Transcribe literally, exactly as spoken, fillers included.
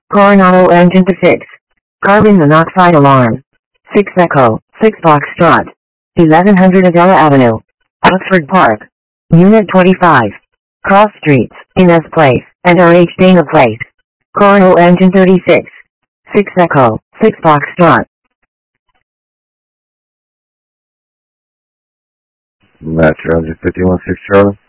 Coronado engine to six. Carbon monoxide alarm. six Echo, six Foxtrot. eleven hundred Adela Avenue. Oxford Park. Unit twenty-five. Cross Streets, Inez Place, and R H Dana Place. Coronado engine thirty-six. six Echo, six Foxtrot. Metro fifty-one six Charlie.